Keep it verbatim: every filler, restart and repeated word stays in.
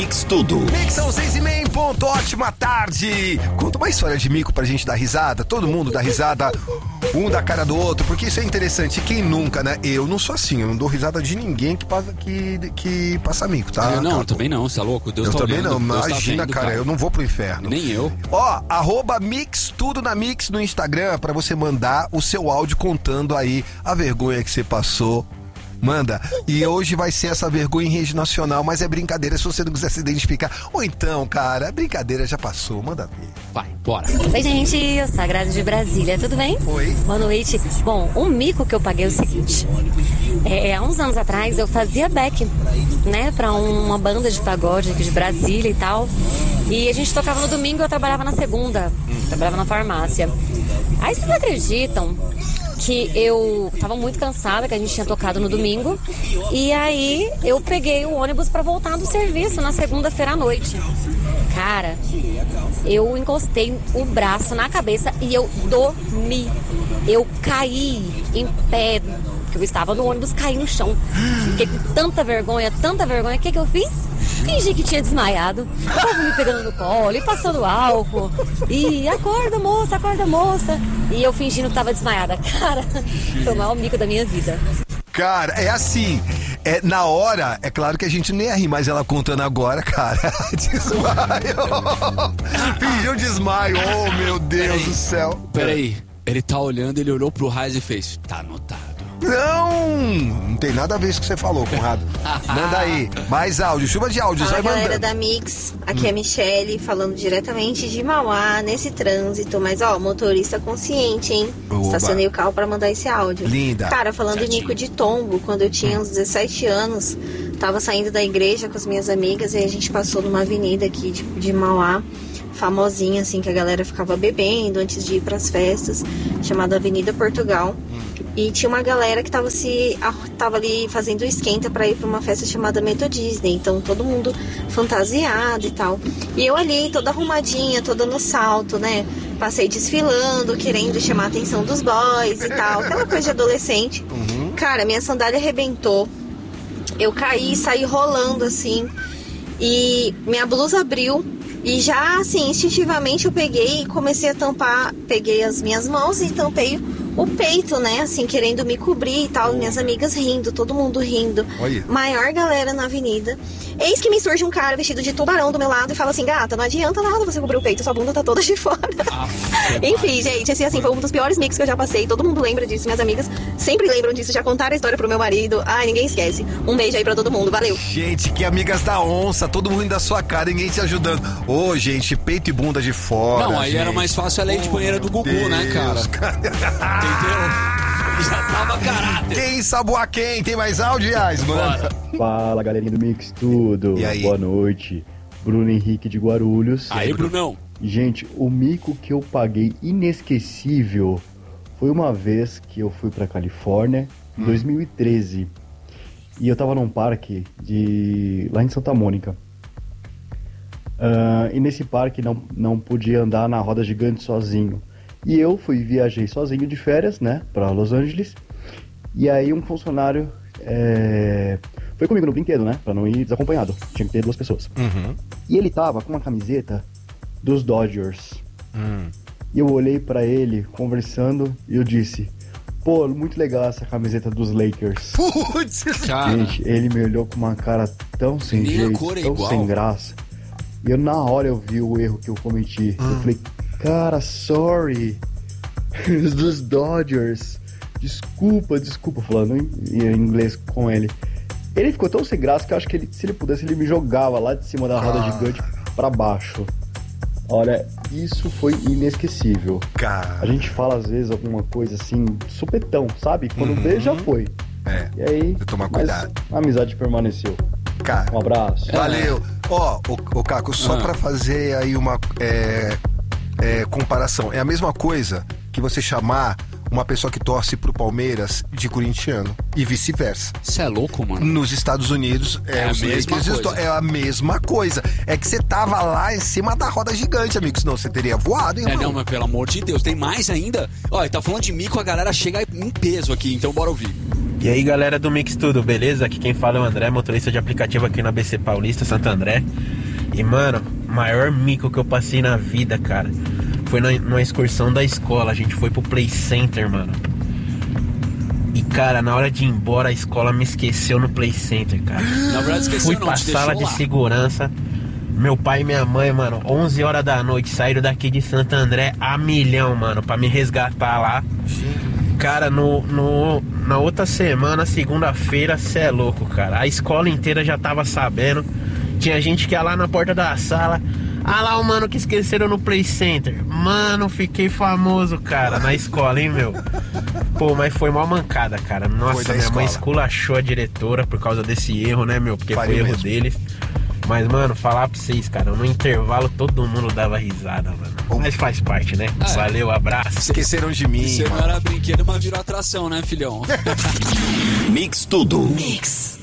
Mix Tudo. Mix são seis e meia em ponto, ótima tarde. Conta uma história de mico pra gente dar risada. Todo mundo dá risada, um da cara do outro, porque isso é interessante. Quem nunca, né? Eu não sou assim, eu não dou risada de ninguém que passa, que, que passa mico, tá? Eu não, cara, também não, você é louco? Deus eu tá também olhando, não, Deus imagina, tá vendo, cara, cara, eu não vou pro inferno. Nem eu. Ó, arroba Mix Tudo na Mix no Instagram, pra você mandar o seu áudio contando aí a vergonha que você passou. Manda. E hoje vai ser essa vergonha em rede nacional, mas é brincadeira se você não quiser se identificar. Ou então, cara, a brincadeira já passou, manda ver. Vai, bora. Oi, gente, eu sou a Grazi de Brasília, tudo bem? Oi. Boa noite. Bom, um mico que eu paguei é o seguinte. É, há uns anos atrás eu fazia back, né, pra uma banda de pagode aqui de Brasília e tal. E a gente tocava no domingo e eu trabalhava na segunda. Trabalhava na farmácia. Aí vocês não acreditam que eu tava muito cansada, que a gente tinha tocado no domingo, e aí eu peguei o ônibus pra voltar do serviço na segunda-feira à noite. Cara, eu encostei o braço na cabeça e eu dormi. Eu caí em pé, porque eu estava no ônibus, caí no chão. Fiquei com tanta vergonha, tanta vergonha, o que que eu fiz? Fingi que tinha desmaiado, o povo me pegando no colo e passando álcool. E acorda, moça, acorda, moça. E eu fingindo que tava desmaiada. Cara, foi o maior mico da minha vida. Cara, é assim, é, na hora, é claro que a gente nem ia rir, mas ela contando agora, cara, desmaio. Fingiu desmaio, oh meu Deus Peraí, do céu. Peraí, ele tá olhando, ele olhou pro Raiz e fez, tá anotado. Não, não tem nada a ver com isso que você falou, Conrado. Manda aí, mais áudio, chuva de áudios, Fala, vai mandando. galera da Mix, aqui hum. é a Michele, falando diretamente de Mauá, nesse trânsito, mas ó, motorista consciente, hein? Oba. Estacionei o carro pra mandar esse áudio. Linda. Cara, falando Certinho. de mico de tombo, quando eu tinha uns dezessete anos, tava saindo da igreja com as minhas amigas e a gente passou numa avenida aqui de, de Mauá, famosinha, assim, que a galera ficava bebendo antes de ir pras festas, chamada Avenida Portugal. E tinha uma galera que tava, se, tava ali fazendo esquenta pra ir pra uma festa chamada Meto Disney. Então todo mundo fantasiado e tal. E eu ali, toda arrumadinha, toda no salto, né? Passei desfilando, querendo chamar a atenção dos boys e tal. Aquela coisa de adolescente. Uhum. Cara, minha sandália arrebentou. Eu caí, saí rolando assim. E minha blusa abriu. E já, assim, instintivamente eu peguei e comecei a tampar. Peguei as minhas mãos e tampei o peito, né? Assim, querendo me cobrir e tal. Minhas amigas rindo, todo mundo rindo. Oi. Maior galera na avenida. Eis que me surge um cara vestido de tubarão do meu lado e fala assim: gata, não adianta nada você cobrir o peito, sua bunda tá toda de fora. Ah, enfim, gente, assim, assim, foi um dos piores mix que eu já passei. Todo mundo lembra disso, minhas amigas sempre lembram disso. Já contaram a história pro meu marido. Ai, ninguém esquece. Um beijo aí pra todo mundo, valeu. Gente, que amigas da onça, todo mundo da sua cara, ninguém te ajudando. Ô, oh, gente, peito e bunda de fora. Não, aí gente. era mais fácil a lei de banheira do Gugu, Deus, né, cara? cara. Entendeu? Já tava caráter. Quem saboa quem? Tem mais áudio, Yas, mano? Fala, galerinha do Mix Tudo. E aí? Boa noite. Bruno Henrique de Guarulhos. Aí, Brunão. Gente, o mico que eu paguei inesquecível foi uma vez que eu fui pra Califórnia, em hum. dois mil e treze. E eu tava num parque de lá em Santa Mônica. Uh, e nesse parque não, não podia andar na roda gigante sozinho. E eu fui, viajei sozinho de férias, né, pra Los Angeles. E aí um funcionário é, foi comigo no brinquedo, né, pra não ir desacompanhado. Tinha que ter duas pessoas. Uhum. E ele tava com uma camiseta dos Dodgers. Hum. E eu olhei pra ele, conversando, e eu disse: pô, muito legal essa camiseta dos Lakers. Putz, cara. Gente, ele me olhou com uma cara tão sem Nem jeito, tão igual. sem graça. E eu, na hora, eu vi o erro que eu cometi. Hum. Eu falei: cara, sorry. Dos Dodgers. Desculpa, desculpa. Falando em, em inglês com ele. Ele ficou tão sem graça que eu acho que ele, se ele pudesse, ele me jogava lá de cima da roda ah. gigante pra baixo. Olha, isso foi inesquecível. Cara. A gente fala às vezes alguma coisa assim, supetão, sabe? Quando uhum. vê, já foi. É. E aí, tomar cuidado. A amizade permaneceu. Cara, um abraço. Valeu. Ó, é. o, o Caco, só ah. pra fazer aí uma é, é, comparação. É a mesma coisa que você chamar uma pessoa que torce pro Palmeiras de corintiano e vice-versa. Você é louco, mano? Nos Estados Unidos é, é, a, mesma coisa. é a mesma coisa. É que você tava lá em cima da roda gigante, amigo. Senão você teria voado, hein, É, não, mas pelo amor de Deus, tem mais ainda? Ó, tá falando de mico, a galera chega em peso aqui, então bora ouvir. E aí galera do Mix Tudo, beleza? Aqui quem fala é o André, motorista de aplicativo aqui na B C Paulista, Santo André. E mano, maior mico que eu passei na vida, cara, foi na, numa excursão da escola. A gente foi pro Play Center, mano. E cara, na hora de ir embora a escola me esqueceu no Play Center, cara. Na verdade esqueceu. Fui não, pra sala de segurança. Meu pai e minha mãe, mano, onze horas da noite, saíram daqui de Santo André a milhão, mano, pra me resgatar lá. Cara, no, no, na outra semana, segunda-feira, cê é louco, cara. A escola inteira já tava sabendo. Tinha gente que ia lá na porta da sala. Ah lá o mano que esqueceram no Play Center. Mano, fiquei famoso, cara, na escola, hein, meu. Pô, mas foi mal mancada, cara. Nossa, minha mãe esculachou a diretora por causa desse erro, né, meu? Porque foi erro deles. Mas, mano, falar pra vocês, cara, no intervalo todo mundo dava risada, mano. Mas faz parte, né? Ah, valeu, abraço. Esqueceram de mim. Você não era brinquedo, mas virou atração, né, filhão? Mix Tudo. Mix.